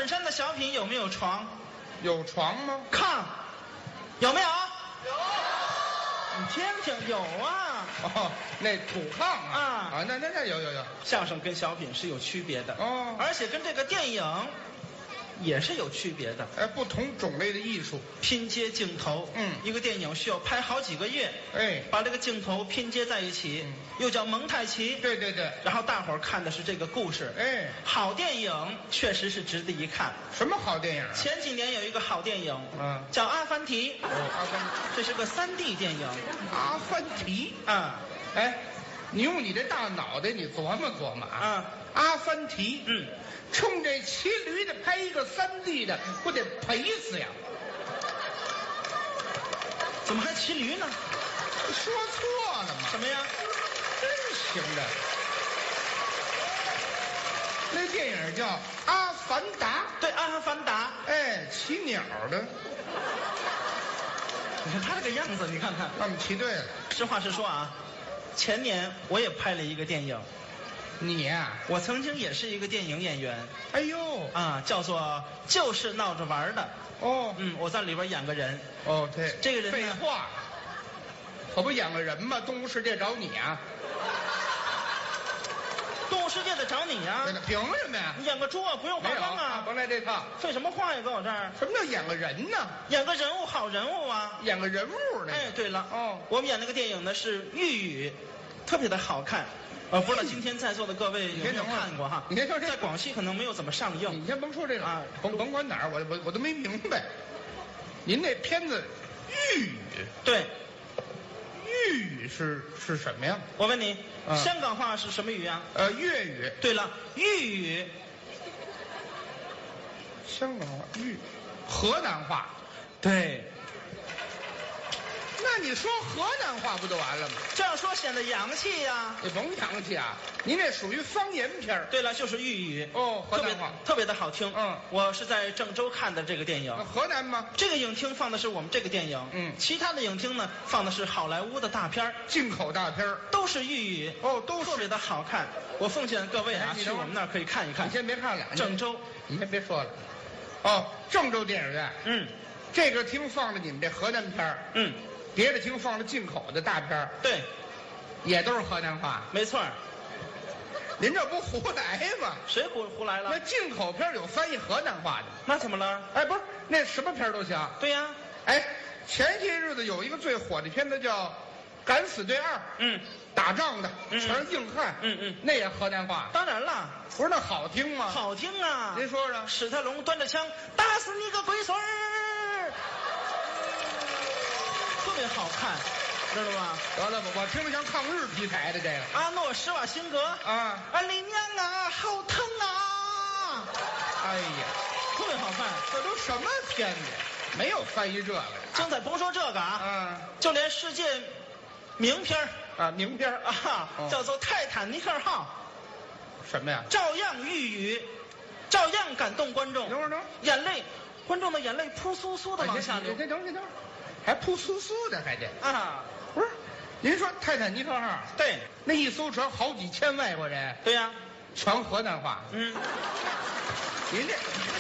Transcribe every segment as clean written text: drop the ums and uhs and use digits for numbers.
本山的小品有没有床？ 有床吗？ 炕有没有？ 有。 你听听，有啊。 哦，那土炕啊那有。 相声跟小品是有区别的哦， 而且跟这个电影也是有区别的。 哎，不同种类的艺术， 拼接镜头，一个电影需要拍好几个月， 哎， 把这个镜头拼接在一起，又叫蒙太奇。 对。 然后大伙儿看的是这个故事， 哎， 好电影确实是值得一看。 什么好电影啊？ 前几年有一个好电影，叫《阿凡提》。 阿凡， 这是个3D 电影。 阿凡提啊， 哎，你用你这大脑袋，你琢磨琢磨啊。阿凡提，冲这骑驴的拍一个3D 的，不得赔死呀？ 怎么还骑驴呢？ 说错了吗？ 什么呀？ 真行的。那电影叫《阿凡达》。 对，《阿凡达》。 哎，骑鸟的。 你看他这个样子，你看看。 他们骑对了。 实话实说啊，前年我也拍了一个电影。 你呀， 我曾经也是一个电影演员。 哎呦啊，叫做就是闹着玩的。 哦， 我在里边演个人。 哦，对， 这个人废话，可不演个人吗？动物世界找你啊！ 动物世界的找你呀？ 凭什么呀？ 你演个猪啊，不用化妆啊。 甭来这套。 废什么话呀，搁我这儿？ 什么叫演个人呢？ 演个人物，好人物啊。 演个人物呢？ 哎，对了， 我们演那个电影呢是《玉宇》，特别的好看。不知道今天在座的各位有没有看过哈？ 你先说这， 在广西可能没有怎么上映。 你先甭说这个啊，甭管哪儿，我都没明白。您那片子《玉宇》 对， 粤语是什么呀？ 我问你，香港话是什么语啊？ 粤语。 对了，粤语。 香港话河南话。 对。 那你说河南话不就完了吗？ 这样说显得洋气呀。 你甭洋气啊，您这属于方言片。 对了，就是粤语。 河南话特别的好听。我是在郑州看的这个电影。 河南吗？ 这个影厅放的是我们这个电影。其他的影厅呢放的是好莱坞的大片， 进口大片， 都是粤语。 都是特别的好看。我奉劝各位啊，去我们那儿可以看一看。 你先别看了， 郑州， 你先别说了。郑州电影院。这个厅放的你们这河南片。别的厅放了进口的大片。 对， 也都是河南话。 没错。 您这不胡来吗？ 谁胡来了？ 那进口片有翻译河南话的。 那怎么了？ 哎，不是，那什么片都行。 对呀。 哎，前些日子有一个最火的片子叫《敢死队2》。打仗的，全是硬汉。那也河南话。 当然了。 不是那好听吗？ 好听啊。 您说说。 史泰龙端着枪，打死你个龟孙儿。特别好看，知道吗？ 得了吧，我听着像抗日题材的这个。 阿诺施瓦辛格啊，李娘啊，好疼啊！ 哎呀， 特别好看。 这都什么片子？没有翻译这个。 精彩，甭说这个啊，就连世界名片名片叫做《泰坦尼克号》。 什么呀？ 照样寓语，照样感动观众。 等会儿， 眼泪，观众的眼泪扑簌簌的往下流。 等会儿。还扑簌簌的，还得不是？您说泰坦尼克号？ 对， 那一艘船好几千外国人。 对呀， 全河南话。您这，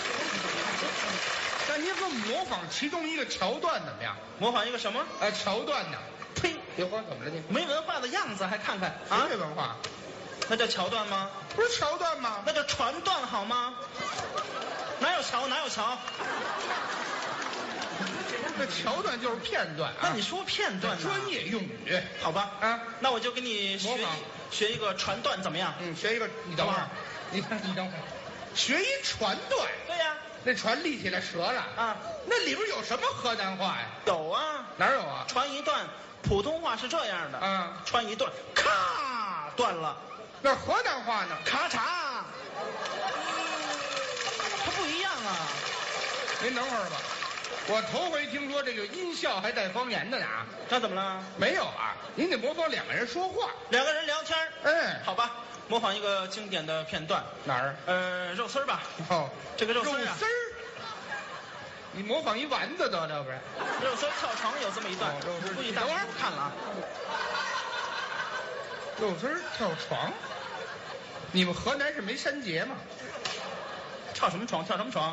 那您给我模仿其中一个桥段怎么样？ 模仿一个什么？ 桥段呢？ 呸！ 别慌，怎么了你？ 没文化的样子还看看啊？没文化， 那叫桥段吗？ 不是桥段吗？ 那叫船段好吗？哪有桥？哪有桥？ 这桥段就是片段啊！ 那你说片段专业用语， 好吧？那我就给你学一个船段怎么样？ 学一个，你等会儿，你等会儿，学一船段。 对呀， 那船立起来折了那里边有什么河南话呀？ 有啊， 哪有啊？ 船一段，普通话是这样的船一段，咔断了。 那河南话呢？ 咔嚓，它不一样啊。 您等会儿吧。我头回听说这个音效还带方言的呢。 那怎么了？ 没有啊，您得模仿两个人说话， 两个人聊天。好吧，模仿一个经典的片段。 哪儿？ 肉丝儿吧。这个肉丝儿啊。 你模仿一丸子得了不是？ 肉丝跳床有这么一段，估计大伙儿看了啊。 肉丝跳床？你们河南是没山节吗？ 跳什么床？跳什么床？